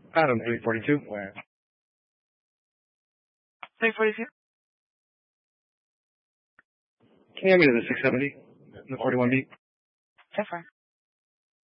Adam 342. 342. Can you hand me to the 670? The 41B? So far.